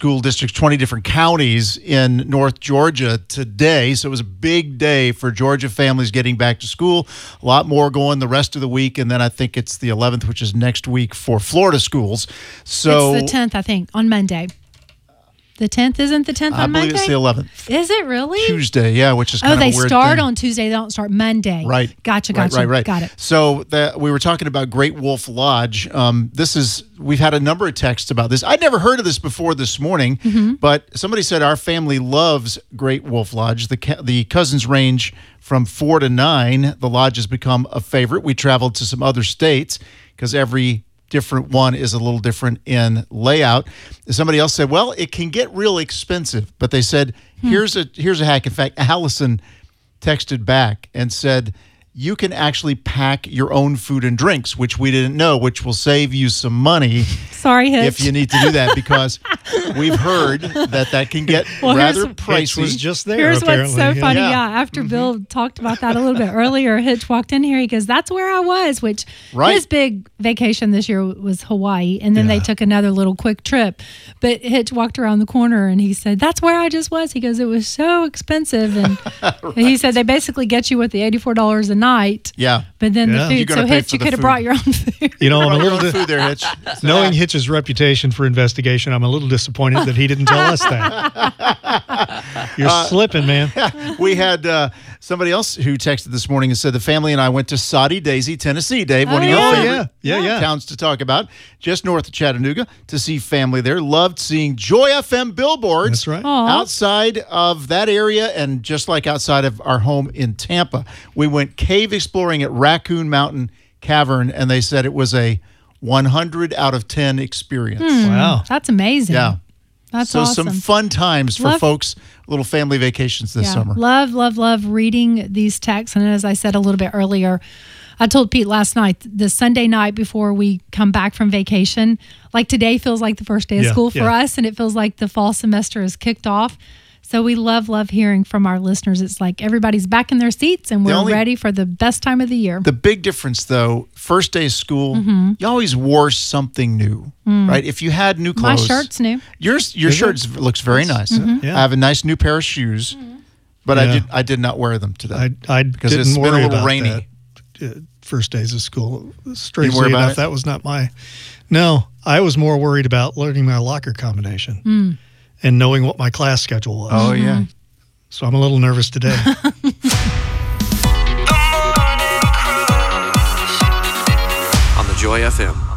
school districts, 20 different counties in North Georgia today. So it was a big day for Georgia families getting back to school. A lot more going the rest of the week. And then I think it's the 11th, which is next week for Florida schools. So it's the 10th, I think, on Monday. The 10th isn't the 10th on Monday? I believe it's the 11th. Is it really? Tuesday, yeah, which is kind of a weird thing. Oh, they start on Tuesday. They don't start Monday. Right. Gotcha. Right. Got it. So we were talking about Great Wolf Lodge. We've had a number of texts about this. I'd never heard of this before this morning, but somebody said our family loves Great Wolf Lodge. The cousins range from 4 to 9. The lodge has become a favorite. We traveled to some other states because every different one is a little different in layout. Somebody else said, well, it can get real expensive, but they said, here's a hack. In fact, Allison texted back and said, you can actually pack your own food and drinks, which we didn't know, which will save you some money. Sorry, Hitch. If you need to do that, because we've heard that can get rather pricey. Hitch was just there, Here's apparently. what's so funny. Yeah, after Bill talked about that a little bit earlier, Hitch walked in here. He goes, that's where I was, which his big vacation this year was Hawaii. And then they took another little quick trip. But Hitch walked around the corner and he said, that's where I just was. He goes, it was so expensive. And he said, they basically get you with the $84 a night. Yeah. But then the food. So Hitch, you could have brought your own food. You know, I'm a little food there, Hitch. Knowing Hitch's reputation for investigation, I'm a little disappointed that he didn't tell us that. You're slipping, man. We had somebody else who texted this morning and said the family and I went to Soddy Daisy, Tennessee. Dave, one of your favorite towns to talk about, just north of Chattanooga, to see family there. Loved seeing Joy FM billboards. That's right. Outside of that area and just like outside of our home in Tampa. We went cave exploring at Raccoon Mountain Cavern, and they said it was a 100 out of 10 experience. Wow. That's amazing. Yeah. That's awesome. Some fun times for folks, little family vacations this summer. Love reading these texts. And as I said a little bit earlier, I told Pete last night, the Sunday night before we come back from vacation, like today feels like the first day of school for us, and it feels like the fall semester is kicked off. So we love hearing from our listeners. It's like everybody's back in their seats and we're ready for the best time of the year. The big difference, though, first day of school, you always wore something new, right? If you had new clothes. My shirt's new. Your shirt looks very nice. I have a nice new pair of shoes, but I did not wear them today. Because it's been a little rainy. First days of school. Strangely enough, that was not my... No, I was more worried about learning my locker combination. And knowing what my class schedule was. Oh, yeah. So I'm a little nervous today. On the Joy FM